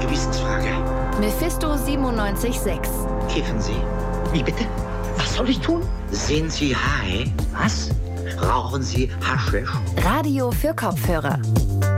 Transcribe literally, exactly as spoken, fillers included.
Gewissensfrage. Mephisto siebenundneunzig Komma sechs. Kiffen Sie? Wie bitte? Was soll ich tun? Sind Sie high? Was? Rauchen Sie Haschisch? Radio für Kopfhörer.